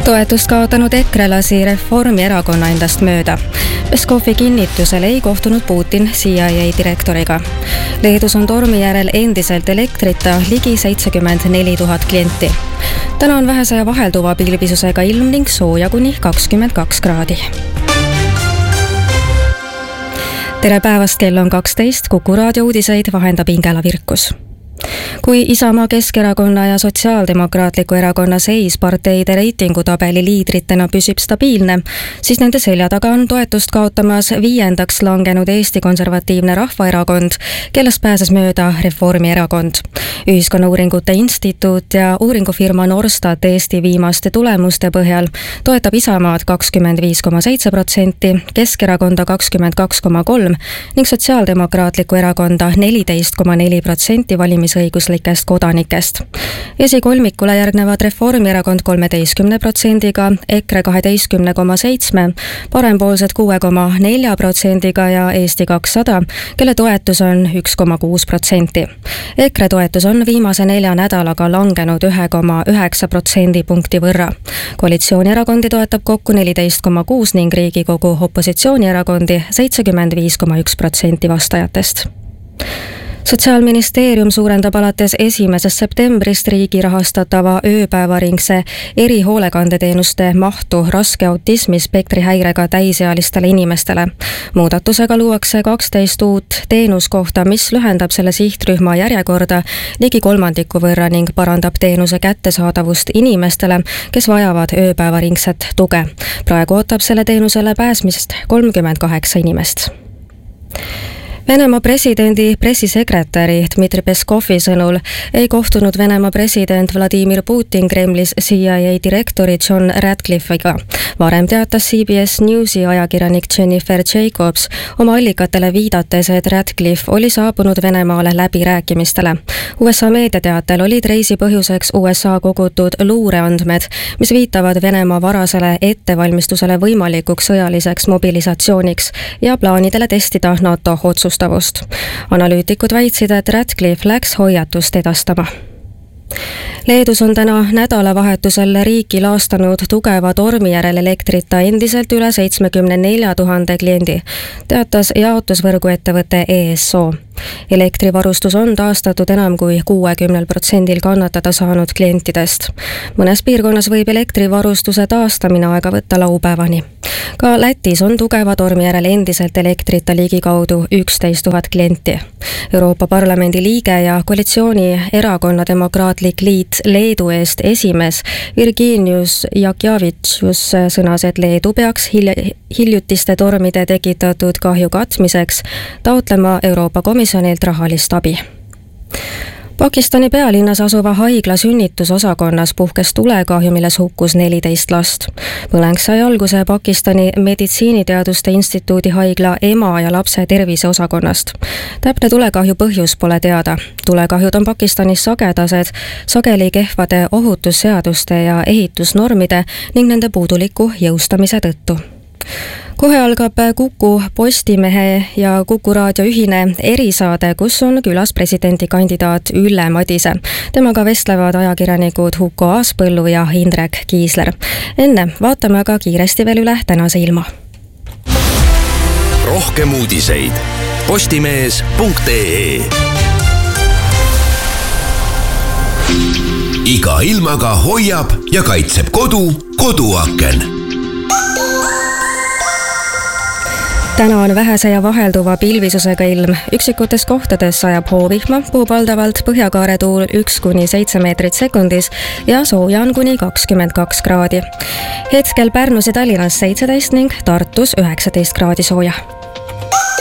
Toetust kaotanud EKRE lasi Reformierakonna endast mööda. Peskovi kinnitusel ei kohtunud Putin CIA direktoriga. Leedus on tormi järel endiselt elektrita ligi 74 000 klienti. Täna on vähese ja vahelduva pilvisusega ilm ning sooja kuni 22 kraadi. Tere päevast, kell on 12, Kuku raadio uudiseid vahendab Ingela Virkus. Kui Isamaa, Keskerakonna ja Sotsiaaldemokraatliku erakonna seis parteide reitingutabeli liidritena püsib stabiilne, siis nende selja taga on toetust kaotamas 5. langenud Eesti Konservatiivne Rahvaerakond, kellest pääses mööda Reformierakond. Ühiskonnauuringute instituut ja uuringufirma Norstat Eesti viimaste tulemuste põhjal toetab Isamaad 25,7%, Keskerakonda 22,3% ning Sotsiaaldemokraatliku erakonda 14,4% valimisõiguslikest kodanikest. Esikolmikule järgnevad Reformierakond 13%-ga, EKRE 12,7%, parempoolsed 6,4%-ga ja Eesti 200, kelle toetus on 1,6%. EKRE toetus on viimase 4 nädalaga langenud 1,9% punkti võrra. Koalitsioonierakondi toetab kokku 14,6% ning Riigikogu opositsioonierakondi 75,1% vastajatest. Sotsiaalministeerium suurendab alates 1. septembrist riigi rahastatava ööpäevaringse erihoolekandeteenuste mahtu raske autismispektri häirega täisealistele inimestele. Muudatusega luuakse 12 uut teenuskohta, mis lühendab selle sihtrühma järjekorda ligi 1/3 võrra ning parandab teenuse kättesaadavust inimestele, kes vajavad ööpäevaringset tuge. Praegu ootab selle teenusele pääsmist 38 inimest. Venemaa presidendi pressisekretäri Dmitri Peskovi sõnul ei kohtunud Venemaa president Vladimir Putin Kremlis CIA direktori John Ratcliffe'iga. Varem teatas CBS Newsi ajakirjanik Jennifer Jacobs oma allikatele viidates, et Ratcliffe oli saabunud Venemaale läbirääkimistele. USA meediateatel olid reisi põhjuseks USA kogutud luureandmed, mis viitavad Venemaa varasele ettevalmistusele võimalikuks sõjaliseks mobilisatsiooniks ja plaanidele testida NATO otsustavust. Analüütikud väitsid, et Ratcliffe läks hoiatust edastama. Leedus on täna nädalavahetusel riiki laastanud tugeva tormi järel elektrita endiselt üle 74 000 kliendi, teatas jaotusvõrguettevõte ESO. Elektrivarustus on taastatud enam kui 60% kannatada saanud klientidest. Mõnes piirkonnas võib elektrivarustuse taastamine aega võtta laupäevani. Ka Lätis on tugeva tormi järel endiselt elektrita ligikaudu 11 000 klienti. Euroopa Parlamendi liige ja koalitsiooni erakonna Demokraatlik Liit Leedu eest esimees Virginius Jakjavitšus sõnas, et Leedu peaks hiljutiste tormide tekitatud kahju katmiseks taotlema Euroopa Komisjonilt rahalist abi. Pakistani pealinnas asuva haigla sünnitusosakonnas puhkes tulekahju, milles hukkus 14 last. Põleng sai alguse Pakistani meditsiiniteaduste instituudi haigla ema ja lapse terviseosakonnast. Täpne tulekahju põhjus pole teada. Tulekahjud on Pakistanis sagedased, sageli kehvade ohutusseaduste ja ehitusnormide ning nende puuduliku jõustamise tõttu. Kohe algab Kuku Postimehe ja Kuku raadio ühine erisaade, kus on külas presidendikandidaat Ülle Madise. Temaga vestlevad ajakirjanikud Huko Aaspõllu ja Indrek Kiisler. Enne vaatame aga kiiresti veel üle tänase ilma. Rohkem uudiseid postimees.ee. Iga ilmaga hoiab ja kaitseb koduaken. Täna on vähese ja vahelduva pilvisusega ilm. Üksikutes kohtades sajab hoovihma, puhub valdavalt põhjakaare tuul 1–7 meetrit sekundis ja sooja on kuni 22 kraadi. Hetkel Pärnus ja Tallinnas 17 ning Tartus 19 kraadi sooja.